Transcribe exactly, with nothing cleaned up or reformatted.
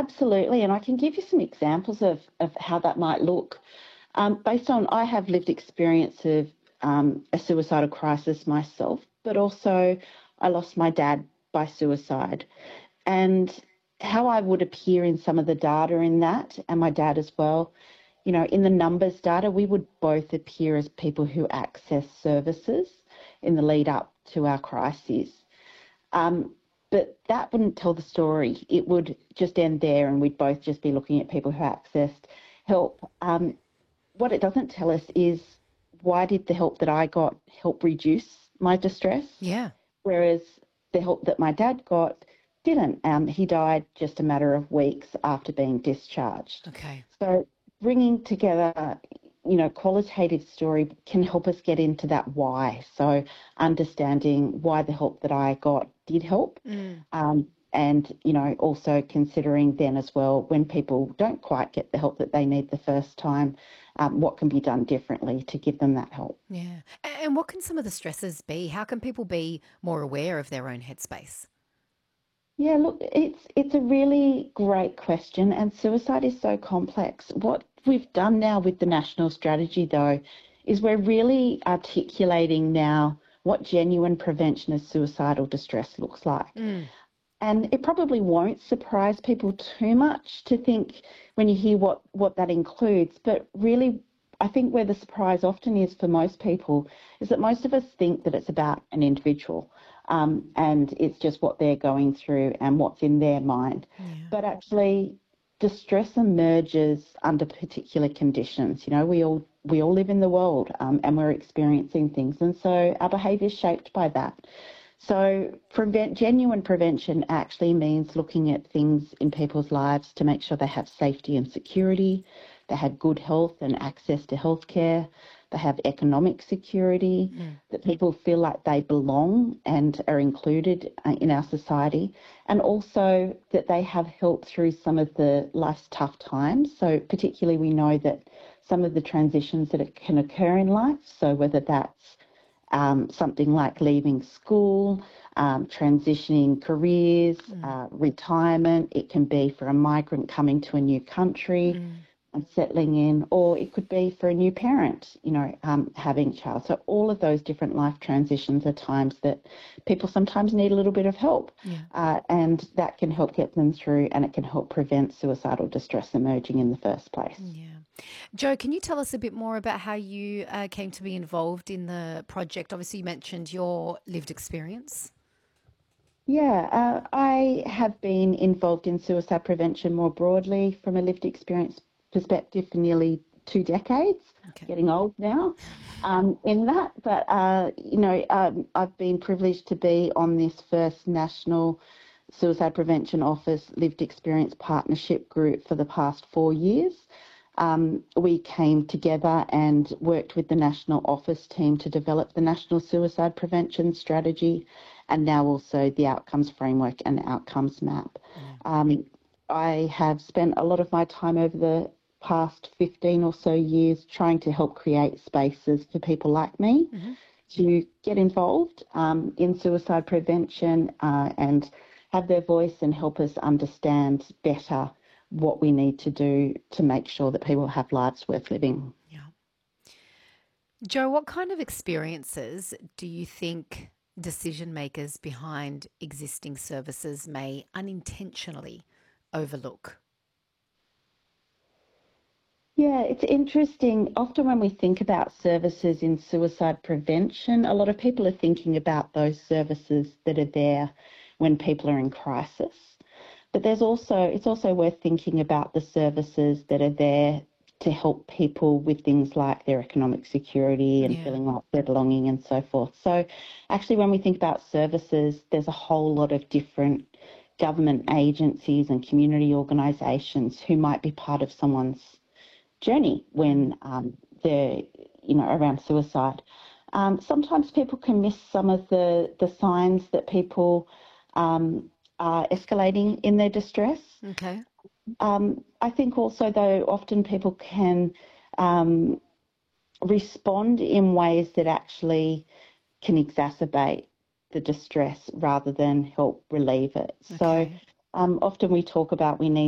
absolutely. And I can give you some examples of, of how that might look. Um, based on, I have lived experience of um, a suicidal crisis myself, but also I lost my dad by suicide. And how I would appear in some of the data in that, and my dad as well, you know, in the numbers data, we would both appear as people who access services in the lead up to our crises. Um, but that wouldn't tell the story. It would just end there and we'd both just be looking at people who accessed help. Um, what it doesn't tell us is why did the help that I got help reduce my distress, Yeah. whereas the help that my dad got didn't. Um, he died just a matter of weeks after being discharged. Okay. So bringing together, you know, qualitative story can help us get into that why. So understanding why the help that I got did help. Mm. Um, and, you know, also considering then as well, when people don't quite get the help that they need the first time, um, what can be done differently to give them that help. Yeah. A- And what can some of the stresses be? How can people be more aware of their own headspace? Yeah, look, it's it's a really great question, and suicide is so complex. What we've done now with the national strategy, though, is we're really articulating now what genuine prevention of suicidal distress looks like. Mm. And it probably won't surprise people too much to think when you hear what, what that includes, but really, I think where the surprise often is for most people is that most of us think that it's about an individual um, and it's just what they're going through and what's in their mind. Yeah. But actually, distress emerges under particular conditions. You know, we all we all live in the world um, and we're experiencing things, and so our behaviour is shaped by that. So prevent, genuine prevention actually means looking at things in people's lives to make sure they have safety and security, they have good health and access to healthcare, they have economic security, Mm. that people feel like they belong and are included uh, in our society, and also that they have help through some of the life's tough times. So particularly we know that some of the transitions that it can occur in life, so whether that's um, something like leaving school, um, transitioning careers, Mm. uh, retirement. It can be for a migrant coming to a new country Mm. and settling in, or it could be for a new parent, you know, um, having a child. So all of those different life transitions are times that people sometimes need a little bit of help, Yeah. uh, and that can help get them through, and it can help prevent suicidal distress emerging in the first place. Yeah. Joe, can you tell us a bit more about how you uh, came to be involved in the project? Obviously, you mentioned your lived experience. Yeah, uh, I have been involved in suicide prevention more broadly from a lived experience perspective for nearly two decades, Okay. getting old now um, in that. But, uh, you know, um, I've been privileged to be on this first national Suicide Prevention Office lived experience partnership group for the past four years. Um, we came together and worked with the national office team to develop the National Suicide Prevention Strategy and now also the outcomes framework and outcomes map. Yeah. Um, I have spent a lot of my time over the past fifteen or so years trying to help create spaces for people like me Mm-hmm. to get involved um, in suicide prevention uh, and have their voice and help us understand better what we need to do to make sure that people have lives worth living. Yeah. Joe, what kind of experiences do you think decision makers behind existing services may unintentionally overlook? Yeah, it's interesting. Often when we think about services in suicide prevention, a lot of people are thinking about those services that are there when people are in crisis. But there's also, it's also worth thinking about the services that are there to help people with things like their economic security and Yeah. feeling like they're belonging and so forth. So actually when we think about services, there's a whole lot of different government agencies and community organisations who might be part of someone's journey Mm. when um, they're, you know, around suicide. Um, sometimes people can miss some of the, the signs that people um, are escalating in their distress. Okay. Um, I think also, though, often people can um, respond in ways that actually can exacerbate the distress rather than help relieve it. So Okay. um, often we talk about we need